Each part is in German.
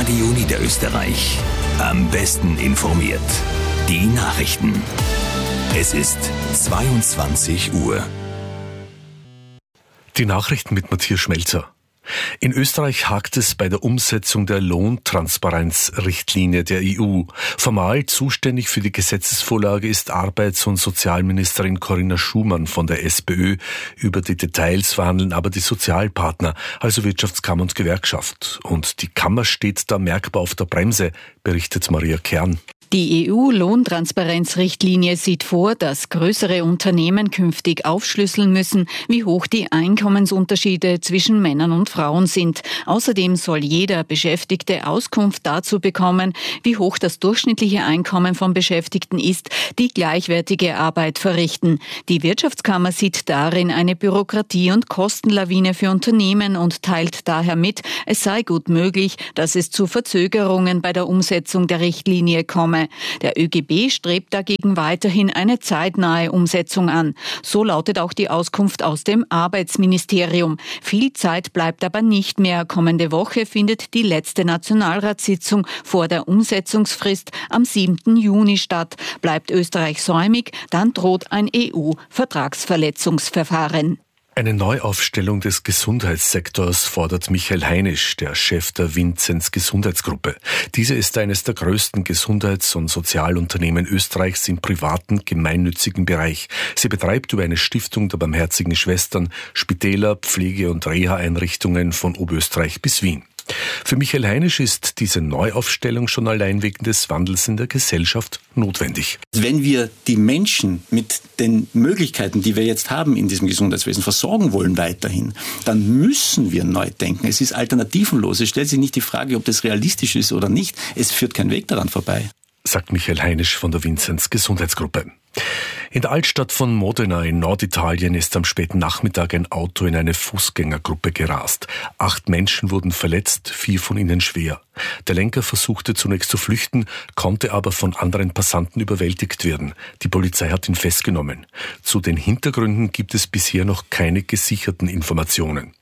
Radio Niederösterreich. Am besten informiert. Die Nachrichten. Es ist 22 Uhr. Die Nachrichten mit Matthias Schmelzer. In Österreich hakt es bei der Umsetzung der Lohntransparenzrichtlinie der EU. Formal zuständig für die Gesetzesvorlage ist Arbeits- und Sozialministerin Corinna Schumann von der SPÖ. Über die Details verhandeln aber die Sozialpartner, also Wirtschaftskammer und Gewerkschaft. Und die Kammer steht da merkbar auf der Bremse, berichtet Maria Kern. Die EU-Lohntransparenzrichtlinie sieht vor, dass größere Unternehmen künftig aufschlüsseln müssen, wie hoch die Einkommensunterschiede zwischen Männern und Frauen sind. Außerdem soll jeder Beschäftigte Auskunft dazu bekommen, wie hoch das durchschnittliche Einkommen von Beschäftigten ist, die gleichwertige Arbeit verrichten. Die Wirtschaftskammer sieht darin eine Bürokratie- und Kostenlawine für Unternehmen und teilt daher mit, es sei gut möglich, dass es zu Verzögerungen bei der Umsetzung der Richtlinie komme. Der ÖGB strebt dagegen weiterhin eine zeitnahe Umsetzung an. So lautet auch die Auskunft aus dem Arbeitsministerium. Viel Zeit bleibt aber nicht mehr. Kommende Woche findet die letzte Nationalratssitzung vor der Umsetzungsfrist am 7. Juni statt. Bleibt Österreich säumig, dann droht ein EU-Vertragsverletzungsverfahren. Eine Neuaufstellung des Gesundheitssektors fordert Michael Heinisch, der Chef der Vinzenz Gesundheitsgruppe. Diese ist eines der größten Gesundheits- und Sozialunternehmen Österreichs im privaten, gemeinnützigen Bereich. Sie betreibt über eine Stiftung der Barmherzigen Schwestern Spitäler, Pflege- und Reha-Einrichtungen von Oberösterreich bis Wien. Für Michael Heinisch ist diese Neuaufstellung schon allein wegen des Wandels in der Gesellschaft notwendig. Wenn wir die Menschen mit den Möglichkeiten, die wir jetzt haben in diesem Gesundheitswesen, versorgen wollen weiterhin, dann müssen wir neu denken. Es ist alternativenlos. Es stellt sich nicht die Frage, ob das realistisch ist oder nicht. Es führt kein Weg daran vorbei, sagt Michael Heinisch von der Vinzenz Gesundheitsgruppe. In der Altstadt von Modena in Norditalien ist am späten Nachmittag ein Auto in eine Fußgängergruppe gerast. 8 Menschen wurden verletzt, 4 von ihnen schwer. Der Lenker versuchte zunächst zu flüchten, konnte aber von anderen Passanten überwältigt werden. Die Polizei hat ihn festgenommen. Zu den Hintergründen gibt es bisher noch keine gesicherten Informationen.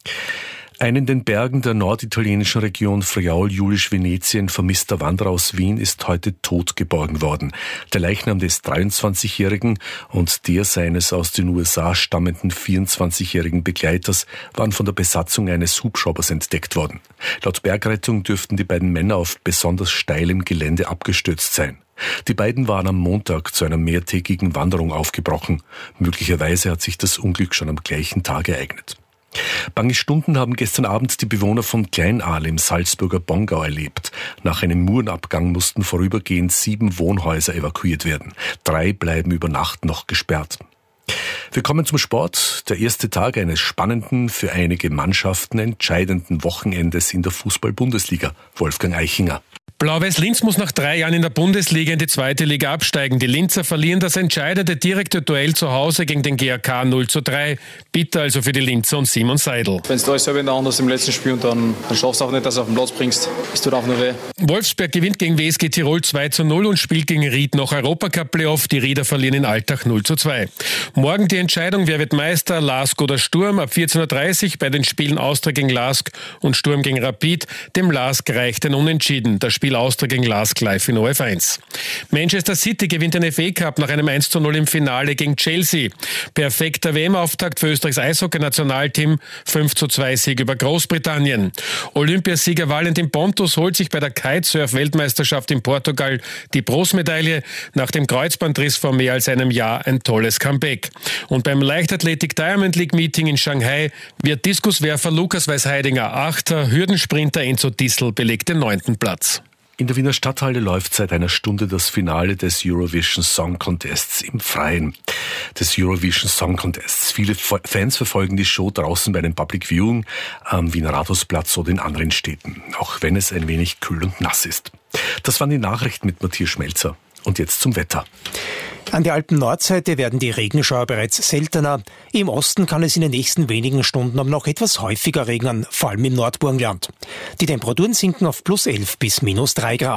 Ein in den Bergen der norditalienischen Region Friaul-Julisch-Venetien vermisster Wanderer aus Wien ist heute tot geborgen worden. Der Leichnam des 23-Jährigen und der seines aus den USA stammenden 24-jährigen Begleiters waren von der Besatzung eines Hubschraubers entdeckt worden. Laut Bergrettung dürften die beiden Männer auf besonders steilem Gelände abgestürzt sein. Die beiden waren am Montag zu einer mehrtägigen Wanderung aufgebrochen. Möglicherweise hat sich das Unglück schon am gleichen Tag ereignet. Bange Stunden haben gestern Abend die Bewohner von Kleinaal im Salzburger Bongau erlebt. Nach einem Murenabgang mussten vorübergehend 7 Wohnhäuser evakuiert werden. 3 bleiben über Nacht noch gesperrt. Wir kommen zum Sport. Der erste Tag eines spannenden, für einige Mannschaften entscheidenden Wochenendes in der Fußball-Bundesliga. Wolfgang Eichinger. Blau-Weiß Linz muss nach 3 Jahren in der Bundesliga in die 2. Liga absteigen. Die Linzer verlieren das entscheidende direkte Duell zu Hause gegen den GAK 0:3. Bitter also für die Linzer und Simon Seidel. Wenn du alles selber in der Hand hast im letzten Spiel und dann schaffst du auch nicht, dass du auf den Platz bringst, es tut auch nur weh. Wolfsberg gewinnt gegen WSG Tirol 2:0 und spielt gegen Ried noch Europacup-Playoff. Die Rieder verlieren in Altach 0:2. Morgen die Entscheidung, wer wird Meister, LASK oder Sturm, ab 14:30 Uhr bei den Spielen Austria gegen LASK und Sturm gegen Rapid. Dem LASK reicht ein Unentschieden. Das Spiel Austria gegen LASK live in ORF1. Manchester City gewinnt den FA Cup nach einem 1:0 im Finale gegen Chelsea. Perfekter WM-Auftakt für Österreichs Eishockey-Nationalteam, 5:2 Sieg über Großbritannien. Olympiasieger Valentin Pontus holt sich bei der Kitesurf-Weltmeisterschaft in Portugal die Bronzemedaille. Nach dem Kreuzbandriss vor mehr als einem Jahr ein tolles Comeback. Und beim Leichtathletik Diamond League Meeting in Shanghai wird Diskuswerfer Lukas Weisheidinger 8., Hürdensprinter Enzo Dissel belegt den 9. Platz. In der Wiener Stadthalle läuft seit einer Stunde das Finale des Eurovision Song Contests im Freien. Des Eurovision Song Contests. Viele Fans verfolgen die Show draußen bei einem Public Viewing am Wiener Rathausplatz oder in anderen Städten, auch wenn es ein wenig kühl und nass ist. Das waren die Nachrichten mit Matthias Schmelzer. Und jetzt zum Wetter. An der Alpen-Nordseite werden die Regenschauer bereits seltener. Im Osten kann es in den nächsten wenigen Stunden aber noch etwas häufiger regnen, vor allem im Nordburgenland. Die Temperaturen sinken auf +11 bis -3 Grad.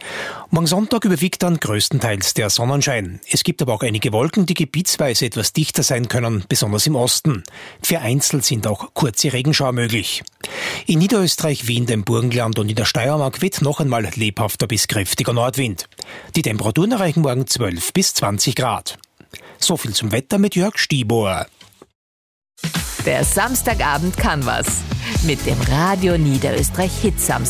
Morgen Sonntag überwiegt dann größtenteils der Sonnenschein. Es gibt aber auch einige Wolken, die gebietsweise etwas dichter sein können, besonders im Osten. Vereinzelt sind auch kurze Regenschauer möglich. In Niederösterreich, Wien, dem Burgenland und in der Steiermark weht noch einmal lebhafter bis kräftiger Nordwind. Die Temperaturen erreichen morgen 12 bis 20 Grad. So viel zum Wetter mit Jörg Stiebohr. Der Samstagabend kann was. Mit dem Radio Niederösterreich Hit Samstag.